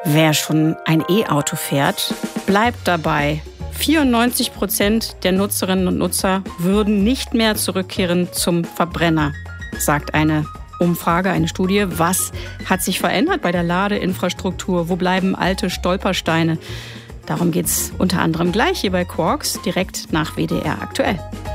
Wer schon ein E-Auto fährt, bleibt dabei. 94% der Nutzerinnen und Nutzer würden nicht mehr zurückkehren zum Verbrenner, sagt eine Umfrage, eine Studie. Was hat sich verändert bei der Ladeinfrastruktur? Wo bleiben alte Stolpersteine? Darum geht's unter anderem gleich hier bei Quarks, direkt nach WDR aktuell.